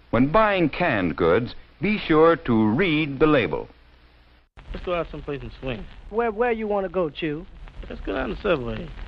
When buying canned goods, be sure to read the label. Let's go out someplace and swing. Where you want to go, Chew? Let's go down the subway.